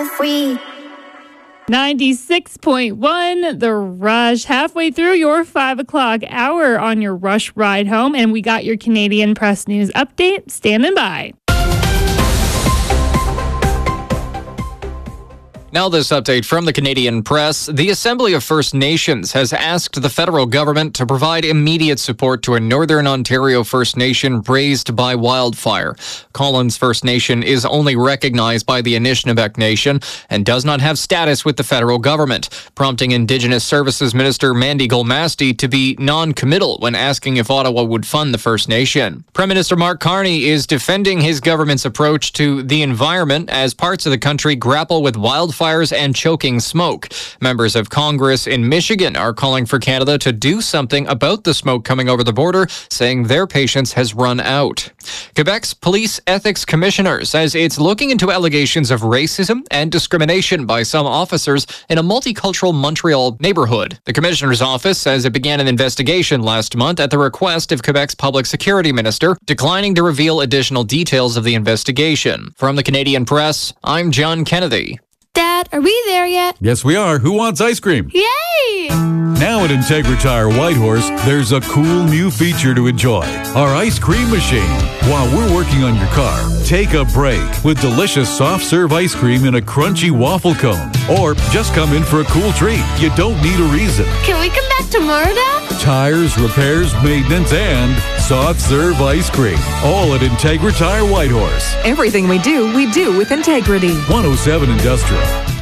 for free. 96.1 The Rush, halfway through your 5 o'clock hour on your Rush ride home, and we got your Canadian Press News update standing by. Now this update from the Canadian Press. The Assembly of First Nations has asked the federal government to provide immediate support to a Northern Ontario First Nation razed by wildfire. Collins First Nation is only recognized by the Anishinaabe Nation and does not have status with the federal government, prompting Indigenous Services Minister Mandy Golmasti to be non-committal when asking if Ottawa would fund the First Nation. Prime Minister Mark Carney is defending his government's approach to the environment as parts of the country grapple with wildfires and choking smoke. Members of Congress in Michigan are calling for Canada to do something about the smoke coming over the border, saying their patience has run out. Quebec's Police Ethics Commissioner says it's looking into allegations of racism and discrimination by some officers in a multicultural Montreal neighborhood. The Commissioner's office says it began an investigation last month at the request of Quebec's Public Security Minister, declining to reveal additional details of the investigation. From the Canadian Press, I'm John Kennedy. Dad, are we there yet? Yes, we are. Who wants ice cream? Yay! Now at Integra Tire Whitehorse, there's a cool new feature to enjoy. Our ice cream machine. While we're working on your car, take a break with delicious soft serve ice cream in a crunchy waffle cone. Or just come in for a cool treat. You don't need a reason. Can we come back tomorrow, Dad? Tires, repairs, maintenance, and soft serve ice cream. All at Integra Tire Whitehorse. Everything we do with integrity. 107 Industrial.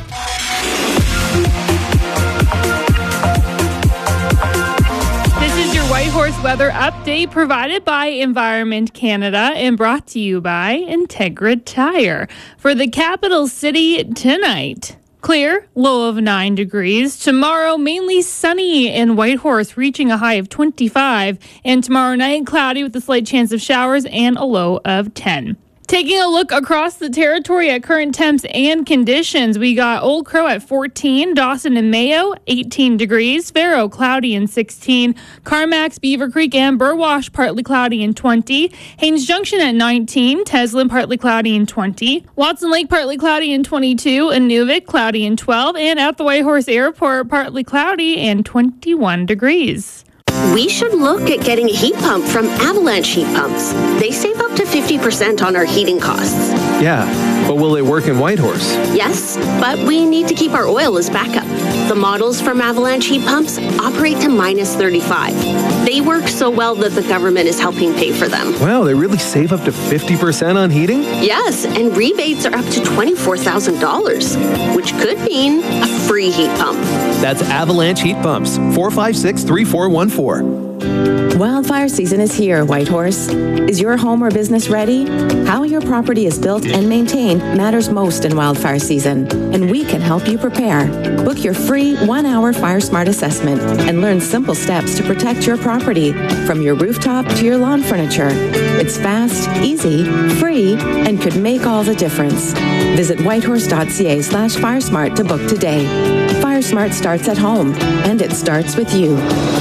This is your Whitehorse weather update provided by Environment Canada and brought to you by Integra Tire. For the capital city tonight, clear, low of 9 degrees. Tomorrow, mainly sunny in Whitehorse, reaching a high of 25. And tomorrow night, cloudy with a slight chance of showers and a low of 10. Taking a look across the territory at current temps and conditions, we got Old Crow at 14, Dawson and Mayo, 18 degrees, Faro, cloudy and 16, Carmax, Beaver Creek, and Burwash, partly cloudy and 20, Haines Junction at 19, Teslin, partly cloudy and 20, Watson Lake, partly cloudy and 22, Inuvik, cloudy and 12, and at the Whitehorse Airport, partly cloudy and 21 degrees. We should look at getting a heat pump from Avalanche Heat Pumps. They save up to 50% on our heating costs. Yeah, but will it work in Whitehorse? Yes, but we need to keep our oil as backup. The models from Avalanche Heat Pumps operate to minus 35. They work so well that the government is helping pay for them. Wow, they really save up to 50% on heating? Yes, and rebates are up to $24,000, which could mean a free heat pump. That's Avalanche Heat Pumps, 456-3414. Wildfire season is here, Whitehorse. Is your home or business ready? How your property is built and maintained matters most in wildfire season, and we can help you prepare. Book your free 1-hour Fire Smart assessment and learn simple steps to protect your property, from your rooftop to your lawn furniture. It's fast, easy, free, and could make all the difference. Visit whitehorse.ca/firesmart to book today. Fire Smart starts at home, and it starts with you.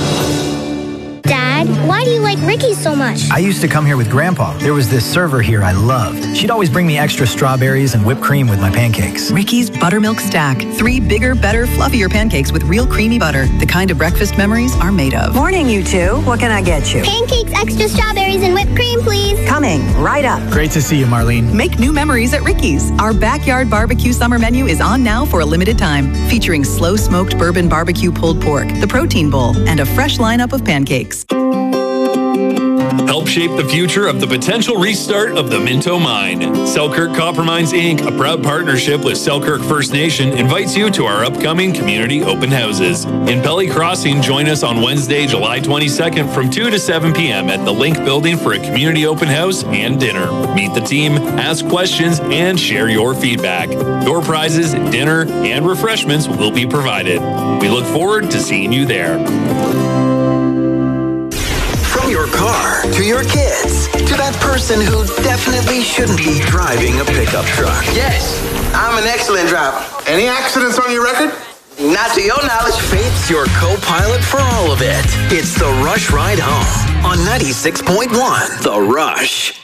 Dad, why do you like Ricky's so much? I used to come here with Grandpa. There was this server here I loved. She'd always bring me extra strawberries and whipped cream with my pancakes. Ricky's Buttermilk Stack. 3 bigger, better, fluffier pancakes with real creamy butter. The kind of breakfast memories are made of. Morning, you two. What can I get you? Pancakes, extra strawberries, and whipped cream, please. Coming right up. Great to see you, Marlene. Make new memories at Ricky's. Our backyard barbecue summer menu is on now for a limited time, featuring slow-smoked bourbon barbecue pulled pork, the protein bowl, and a fresh lineup of pancakes. Help shape the future of the potential restart of the Minto Mine. Selkirk Copper Mines, Inc., a proud partnership with Selkirk First Nation, invites you to our upcoming community open houses. In Pelly Crossing, join us on Wednesday, July 22nd from 2 to 7 p.m. at the Link Building for a community open house and dinner. Meet the team, ask questions, and share your feedback. Door prizes, dinner, and refreshments will be provided. We look forward to seeing you there. From your car, to your kids, to that person who definitely shouldn't be driving a pickup truck. Yes, I'm an excellent driver. Any accidents on your record? Not to your knowledge. Faith's your co-pilot for all of it. It's the Rush Ride Home on 96.1 The Rush.